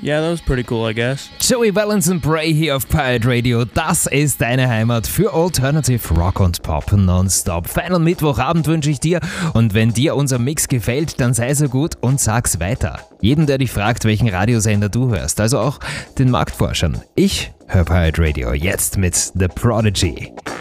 Yeah, that was pretty cool, I guess. Joey Valence and Bray hier auf Pirate Radio. Das ist deine Heimat für Alternative Rock und Pop nonstop. Feinen Mittwochabend wünsche ich dir. Und wenn dir unser Mix gefällt, dann sei so gut und sag's weiter. Jedem, der dich fragt, welchen Radiosender du hörst. Also auch den Marktforschern. Ich höre Pirate Radio jetzt mit The Prodigy.